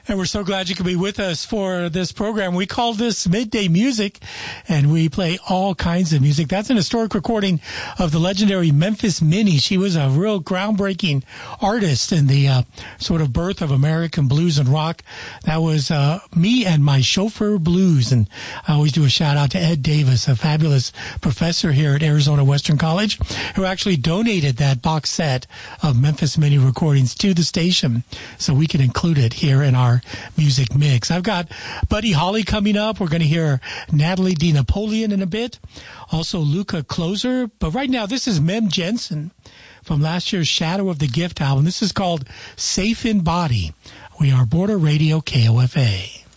And we're so glad you could be with us for this program. We call this Midday Music, and we play all kinds of music. That's an historic recording of the legendary Memphis Minnie. She was a real groundbreaking artist in the sort of birth of American blues and rock. That was Me and My Chauffeur Blues. And I always do a shout out to Ed Davis, a fabulous professor here at Arizona Western College, who actually donated that box set of Memphis Minnie recordings to the station so we could include it here in our music mix. I've got Buddy Holly coming up. We're going to hear Natalie D. Napoleon in a bit. Also Luca Closer. But right now, this is Mem Jensen from last year's Shadow of the Gift album. This is called Safe in Body. We are Border Radio KOFA.